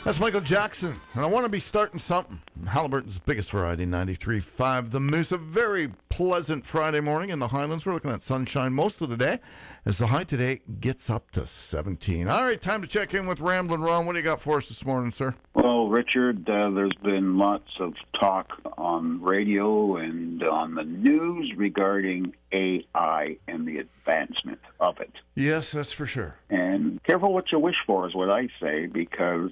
That's Michael Jackson, and I want to be starting something. Halliburton's biggest variety, 93.5 The Moose. A very pleasant Friday morning in the Highlands. We're looking at sunshine most of the day, as the high today gets up to 17. All right, time to check in with Ramblin' Ron. What do you got for us this morning, sir? Well, Richard, there's been lots of talk on radio and on the news regarding AI and the advancement of it. Yes, that's for sure. And careful what you wish for is what I say, because,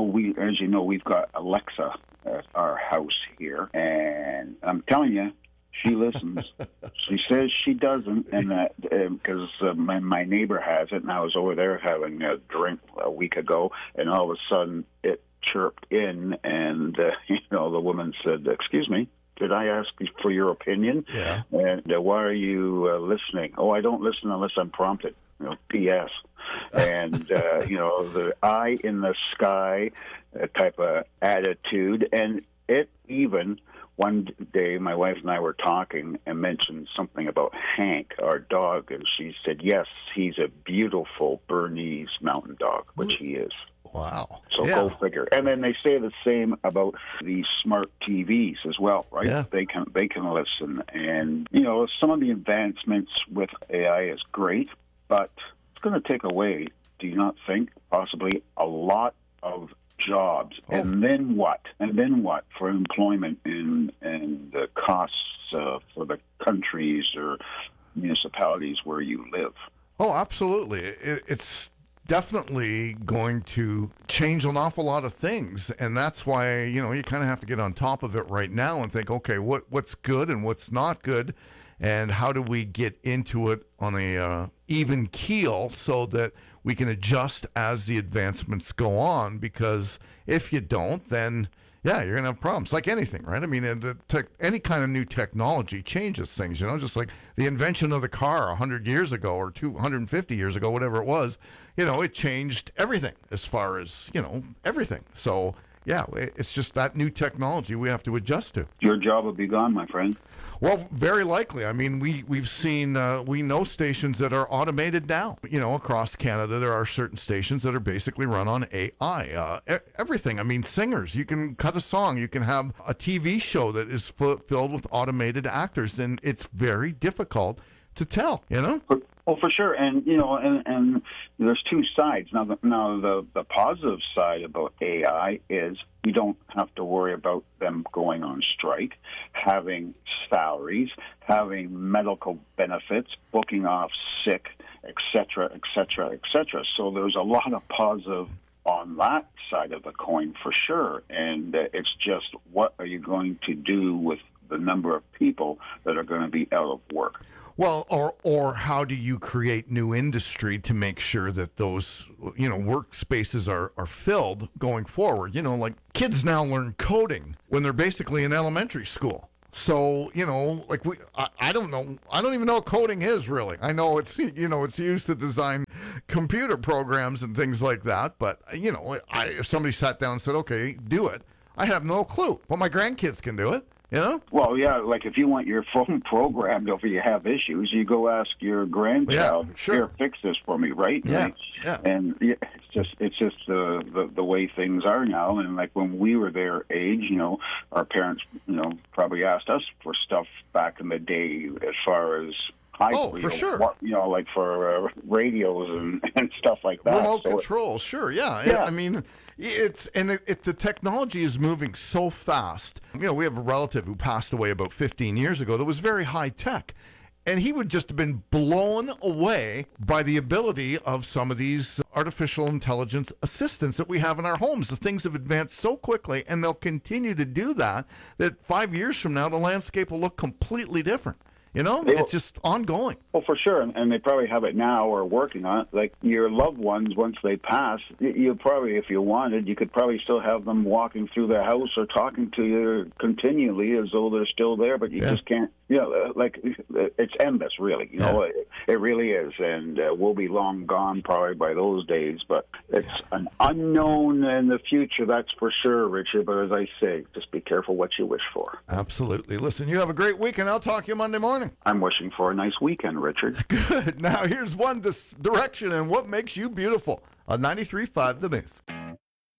we've got Alexa at our house here, and I'm telling you, she listens. She says she doesn't, and that because my neighbor has it, and I was over there having a drink a week ago, and all of a sudden it chirped in, and the woman said, "Excuse me, did I ask for your opinion?" Yeah. And why are you listening? "Oh, I don't listen unless I'm prompted." P.S. And the eye in the sky type of attitude, and it even. One day, my wife and I were talking and mentioned something about Hank, our dog, and she said, "Yes, he's a beautiful Bernese mountain dog," which he is. Wow. So go figure. And then they say the same about the smart TVs as well, right? Yeah. They can listen. And, some of the advancements with AI is great, but it's going to take away, do you not think, possibly a lot of jobs? And then what? For employment and the costs for the countries or municipalities where you live? Oh, absolutely. It's definitely going to change an awful lot of things, and that's why you kind of have to get on top of it right now and think, okay, what's good and what's not good, and how do we get into it on a even keel so that we can adjust as the advancements go on, because if you don't, then you're going to have problems. Like anything, right? I mean, any kind of new technology changes things, just like the invention of the car 100 years ago or 250 years ago, whatever it was, it changed everything as far as, everything. So, it's just that new technology we have to adjust to. Your job will be gone, my friend. Well, very likely. I mean, we've seen, we know stations that are automated now. Across Canada, there are certain stations that are basically run on AI. Everything. I mean, singers. You can cut a song. You can have a TV show that is filled with automated actors, and it's very difficult to tell, Well, for sure, and and there's two sides. Now, the positive side about AI is you don't have to worry about them going on strike, having salaries, having medical benefits, booking off sick, etc., etc., etc. So there's a lot of positive on that side of the coin for sure, and it's just what are you going to do with the number of people that are going to be out of work? Well, or how do you create new industry to make sure that those, workspaces are filled going forward? Like kids now learn coding when they're basically in elementary school. So, I don't know. I don't even know what coding is really. I know it's, it's used to design computer programs and things like that. But, if somebody sat down and said, okay, do it, I have no clue. But my grandkids can do it. Well, like if you want your phone programmed or if you have issues, you go ask your grandchild, sure. Here, fix this for me, right? Yeah. And it's just the way things are now. And like when we were their age, our parents, probably asked us for stuff back in the day as far as for sure. Like for radios and stuff like that. Remote control, sure, yeah. I mean, the technology is moving so fast. We have a relative who passed away about 15 years ago that was very high tech. And he would just have been blown away by the ability of some of these artificial intelligence assistants that we have in our homes. The things have advanced so quickly, and they'll continue to do that 5 years from now, the landscape will look completely different. It's just ongoing. Well, for sure, and they probably have it now or working on it. Like your loved ones, once they pass, you probably, if you wanted, you could probably still have them walking through the house or talking to you continually as though they're still there, but you just can't. It's endless, really. It really is, and we'll be long gone probably by those days. But it's an unknown in the future, that's for sure, Richard. But as I say, just be careful what you wish for. Absolutely. Listen, you have a great week, and I'll talk to you Monday morning. I'm wishing for a nice weekend, Richard. Good. Now here's one direction and what makes you beautiful on 93.5 The Moose.